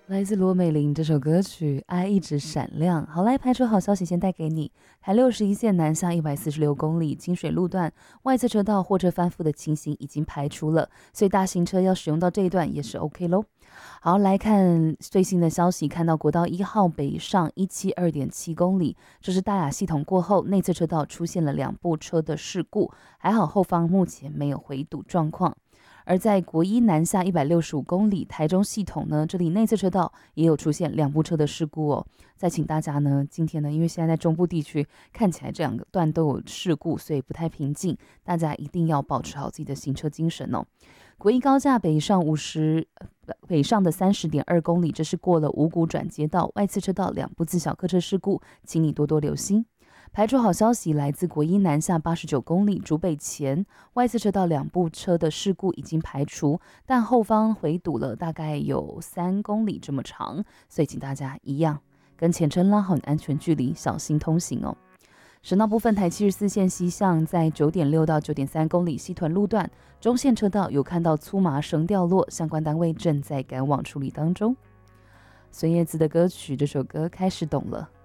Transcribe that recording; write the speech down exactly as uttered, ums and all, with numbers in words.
来自罗美玲这首歌曲《爱一直闪亮》。好，来排除好消息先带给你。台六十一线南下一百四十六公里，清水路段外侧车道货车翻覆的情形已经排除了，所以大型车要使用到这一段也是 OK 咯。好，来看最新的消息，看到国道一号北上一百七十二点七公里，这是大雅系统过后，内侧车道出现了两部车的事故，还好后方目前没有回堵状况。而在国一南下一百六十五公里，台中系统呢，这里内侧车道也有出现两部车的事故哦。再请大家呢，今天呢，因为现在在中部地区看起来这两个段都有事故，所以不太平静，大家一定要保持好自己的行车精神哦。国一高架北上五十北上的三十点二公里，这是过了五股转接道，外侧车道两部自小客车事故，请你多多留心。排除好消息，来自国一南下八十九公里，竹北前外侧车道两部车的事故已经排除，但后方回堵了大概有三公里这么长，所以请大家一样跟前车拉好安全距离，小心通行哦。省道部分，台七十四线西向在九点六到九点三公里西屯路段中线车道有看到粗麻绳掉落，相关单位正在赶往处理当中。孙燕姿的歌曲，这首歌开始懂了。